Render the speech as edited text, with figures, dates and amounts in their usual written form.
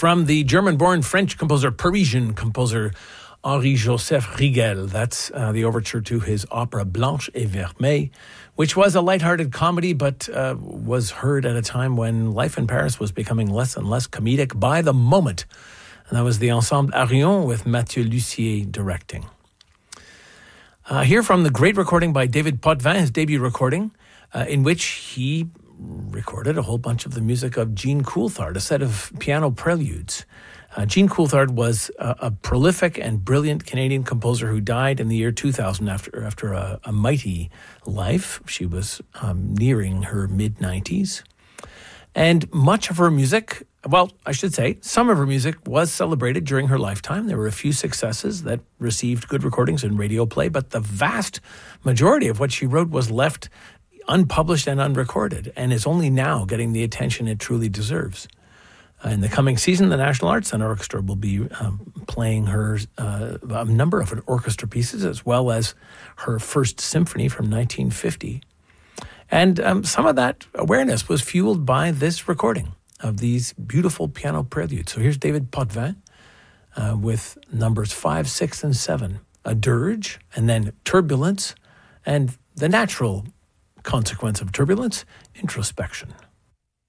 from the German-born French composer, Parisian composer, Henri-Joseph Rigel. That's the overture to his opera Blanche et Vermeille, which was a lighthearted comedy, but was heard at a time when life in Paris was becoming less and less comedic by the moment. And that was the Ensemble Arion with Mathieu Lussier directing. Here from the great recording by David Potvin, his debut recording, in which he recorded a whole bunch of the music of Jean Coulthard, a set of piano preludes. Jean Coulthard was a prolific and brilliant Canadian composer who died in the year 2000 after a mighty life. She was nearing her mid-90s. And much of her music, well, I should say, some of her music was celebrated during her lifetime. There were a few successes that received good recordings and radio play, but the vast majority of what she wrote was left unpublished and unrecorded, and is only now getting the attention it truly deserves. In the coming season, the National Arts Centre Orchestra will be playing her a number of orchestra pieces, as well as her first symphony from 1950. And some of that awareness was fueled by this recording of these beautiful piano preludes. So here's David Potvin with numbers 5, 6, and 7. A dirge, and then turbulence, and the natural consequence of turbulence, introspection.